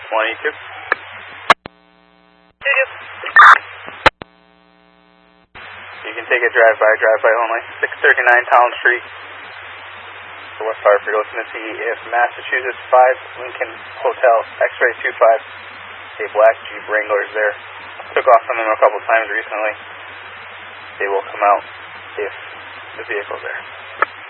22. You can take a drive-by only. 639 Town Street. So West Hartford, looking to see if Massachusetts 5 Lincoln Hotel X-Ray 25, a black Jeep Wrangler is there. Took off from them a couple times recently. They will come out if the vehicle's there.